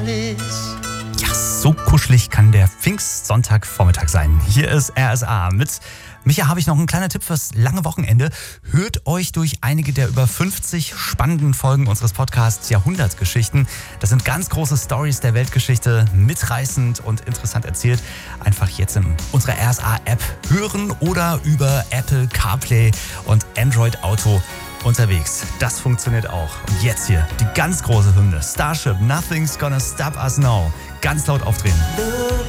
Ja, so kuschelig kann der Pfingstsonntagvormittag sein. Hier ist RSA. Mit Micha habe ich noch einen kleinen Tipp fürs lange Wochenende. Hört euch durch einige der über 50 spannenden Folgen unseres Podcasts Jahrhundertgeschichten. Das sind ganz große Stories der Weltgeschichte, mitreißend und interessant erzählt. Einfach jetzt in unserer RSA-App hören oder über Apple CarPlay und Android Auto unterwegs. Das funktioniert auch. Und jetzt hier die ganz große Hymne. Starship, Nothing's Gonna Stop Us Now. Ganz laut aufdrehen.